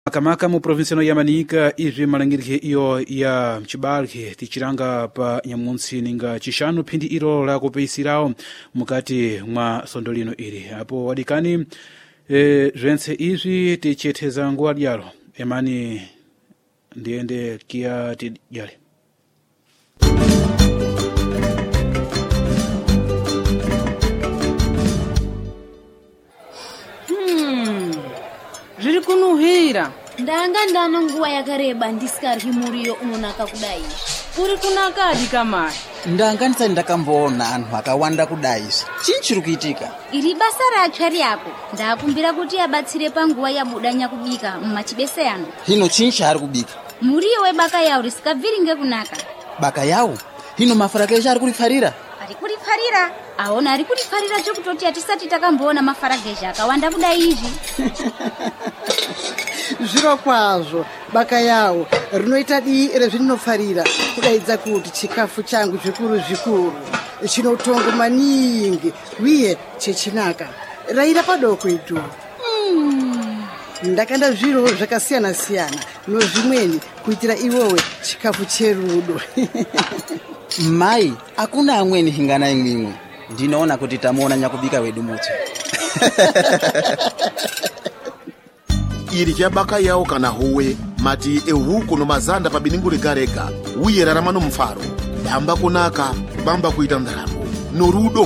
Makamaka mu província ya Manica ivi malangirike iyo ya mchibalke tichiranga pa nyamunsi ninga chishanu phindi ilo la kupeisirao mukati mwa sondo lino ili apo wadikani zvense ivi tichetheza nguwa lyalo emani ndiende kia tidyale. Zviri kunuhira ndanga ndana nguwa yakareba ndisikaryi muriyo unonaka kudai. Uri kunakadi kamai? Ndanga ndisati ndakamboona anhu akawanda kudai. Chii chiri kuitika? Iri basa ratsva ryako ndakumbira kuti abatsire panguva yabudanya kubika mumachibese ano. Hino chii chaari kubika? Muriyo webaka yawo risikabviri ngekunaka. Baka yawo? Hino mafarage ari kurifarira? Ari kurifarira? Aona ari kurifarira chokutoti atisati takamboona mafarage akawanda kudai izvi. Zviro kwazvo baka yawo rinoita dii rezvinofarira kudaidza kuti chikafu changu zvikuru chinotongo maningi uye chechinaka raira padoko itu. Ndakanda zviro zvakasiyana nozvimweni kuitira iwowe chikafu cherudo. Mai, akuna amweni hingana imwimwe. Ndinoona kuti tamuona nyakubika wedu muti. Iri chabaka yawo kana howe mati ehuku no mazanda pa biningu ligarega uye raramano mfaro bamba kunaka bamba kuita ndaramo norudo.